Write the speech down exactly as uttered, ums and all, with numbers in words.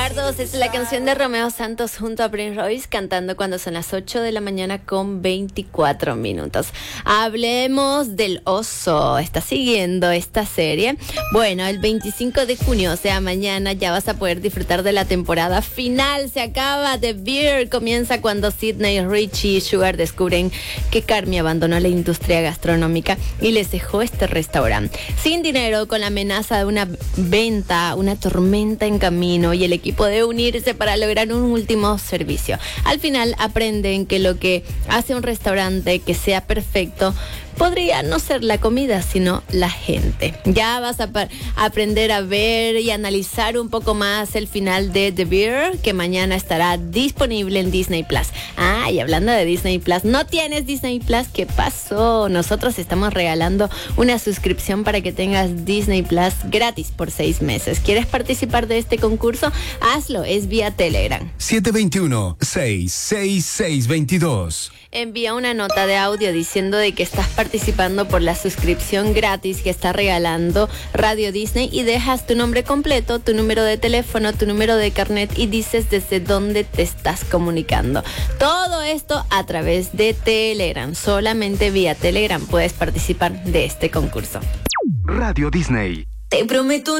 Recuerdos es la canción de Romeo Santos junto a Prince Royce cantando cuando son las ocho de la mañana con veinticuatro minutos. Hablemos del oso. ¿Estás siguiendo esta serie? Bueno, el veinticinco de junio, o sea, mañana ya vas a poder disfrutar de la temporada final. Se acaba. The Bear comienza cuando Sydney, Richie y Sugar descubren que Carmy abandonó la industria gastronómica y les dejó este restaurante. Sin dinero, con la amenaza de una venta, una tormenta en camino y el equipo de unirse para lograr un último servicio. Al final aprenden que lo que hace un restaurante que sea perfecto podría no ser la comida, sino la gente. Ya vas a pa- aprender a ver y analizar un poco más el final de The Bear, que mañana estará disponible en Disney Plus. Ah, y hablando de Disney Plus, ¿no tienes Disney Plus? ¿Qué pasó? Nosotros estamos regalando una suscripción para que tengas Disney Plus gratis por seis meses. ¿Quieres participar de este concurso? Hazlo, es vía Telegram. siete dos uno, seis seis seis dos dos. Envía una nota de audio diciendo de que estás participando por la suscripción gratis que está regalando Radio Disney y dejas tu nombre completo, tu número de teléfono, tu número de carnet y dices desde dónde te estás comunicando. Todo esto a través de Telegram. Solamente vía Telegram puedes participar de este concurso. Radio Disney. Te prometo